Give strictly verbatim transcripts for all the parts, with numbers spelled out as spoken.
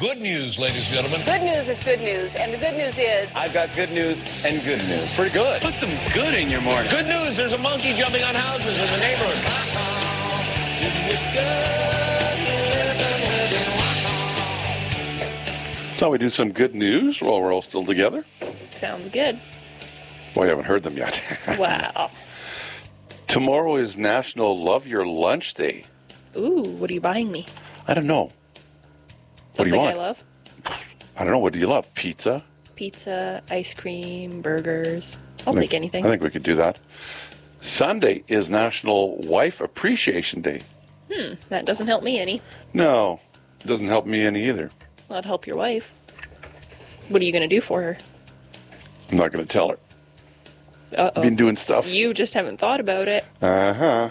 good news, ladies and gentlemen. Good news is good news, and the good news is... I've got good news and good news. Pretty good. Put some good in your morning. Good news, there's a monkey jumping on houses in the neighborhood. So we do some good news while we're all still together. Sounds good. Well, you haven't heard them yet. Wow. Tomorrow is National Love Your Lunch Day. Ooh, what are you buying me? I don't know. Something what do you want? I love. I don't know. What do you love? Pizza? Pizza, ice cream, burgers. I'll I think, take anything. I think we could do that. Sunday is National Wife Appreciation Day. Hmm, that doesn't help me any. No, it doesn't help me any either. That'd help your wife. What are you going to do for her? I'm not going to tell her. Uh-oh. Been doing stuff. You just haven't thought about it. Uh-huh.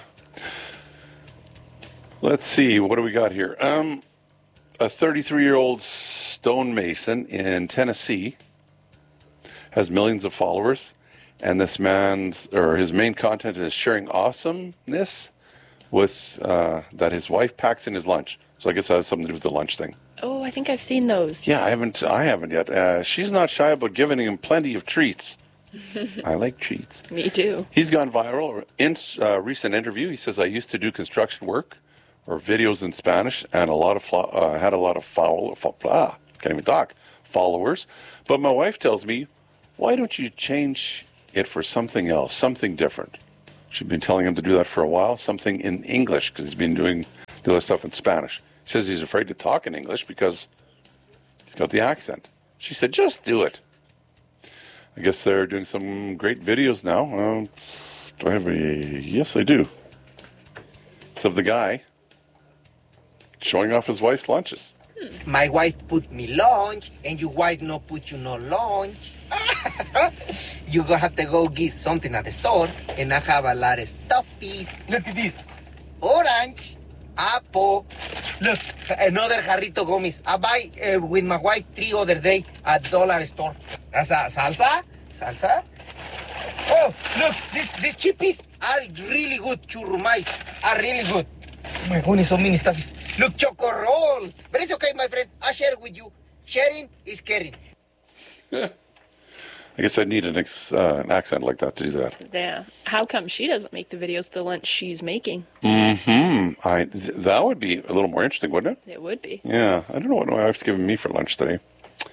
Let's see. What do we got here? Um, a thirty-three-year-old stonemason in Tennessee has millions of followers, and this man's, or his main content is sharing awesomeness with, uh, that his wife packs in his lunch. So I guess that has something to do with the lunch thing. Oh, I think I've seen those. Yeah, I haven't, I haven't yet. Uh, she's not shy about giving him plenty of treats. I like treats. Me too. He's gone viral. In a uh, recent interview, he says, I used to do construction work or videos in Spanish and a lot of fo- uh, had a lot of follow, fo- ah, can't even talk, followers. But my wife tells me, why don't you change it for something else, something different? She's been telling him to do that for a while, something in English, because he's been doing the other stuff in Spanish. He says he's afraid to talk in English because he's got the accent. She said, just do it. I guess they're doing some great videos now. Um, do I have a... Yes, I do. It's of the guy showing off his wife's lunches. Hmm. My wife put me lunch, and your wife no put you no lunch. You gonna have to go get something at the store, and I have a lot of stuffies. Look at this. Orange, apple. Look, another jarrito gummies. I buy uh, with my wife three other day at dollar store. That's a salsa, salsa. Oh, look, this these chippies are really good. Churrumais are really good. Oh my goodness, so many stuffies. Look, choco roll. But it's okay, my friend. I share with you. Sharing is caring. Yeah. I guess I need an, ex, uh, an accent like that to do that. Yeah. How come she doesn't make the videos of the lunch she's making? Mm-hmm. I, th- that would be a little more interesting, wouldn't it? It would be. Yeah. I don't know what my wife's giving me for lunch today.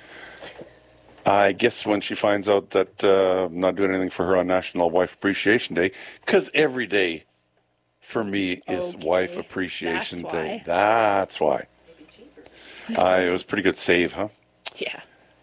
I guess when she finds out that uh, I'm not doing anything for her on National Wife Appreciation Day, because every day for me is Okay. Wife Appreciation That's Day. why. That's why. Uh, it was a pretty good save, huh? Yeah.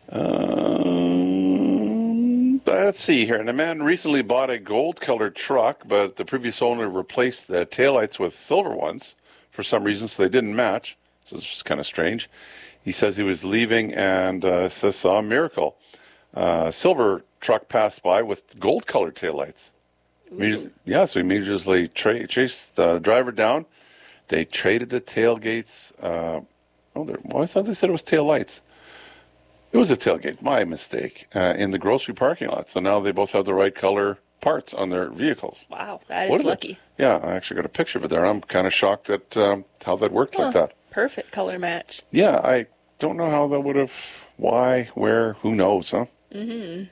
Um, let's see here. And a man recently bought a gold-colored truck, but the previous owner replaced the taillights with silver ones for some reason, so they didn't match. So it's just kind of strange. He says he was leaving and uh, says saw a miracle. Uh, silver truck passed by with gold-colored taillights. Immediately, yeah, so he immediately tra- chased the driver down. They traded the tailgates. Uh, oh, well, I thought they said it was taillights. It was a tailgate, my mistake, uh, in the grocery parking lot. So now they both have the right color parts on their vehicles. Wow, that What is are they- lucky. Yeah, I actually got a picture of it there. I'm kind of shocked at um, how that worked Huh. like that. Perfect color match. Yeah, I don't know how that would have, why, where, who knows, huh? Mm-hmm.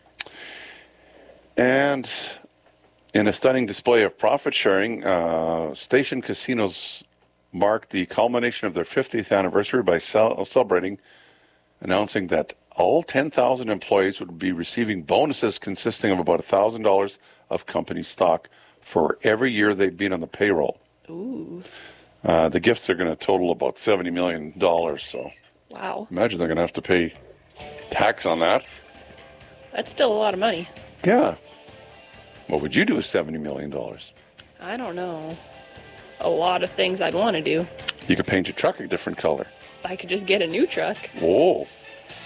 And in a stunning display of profit sharing, uh, Station Casinos marked the culmination of their fiftieth anniversary by cel- celebrating, announcing that all ten thousand employees would be receiving bonuses consisting of about one thousand dollars of company stock for every year they've been on the payroll. Ooh. Uh, the gifts are going to total about seventy million dollars, so Wow. imagine they're going to have to pay tax on that. That's still a lot of money. Yeah. What would you do with seventy million dollars? I don't know. A lot of things I'd want to do. You could paint your truck a different color. I could just get a new truck. Whoa.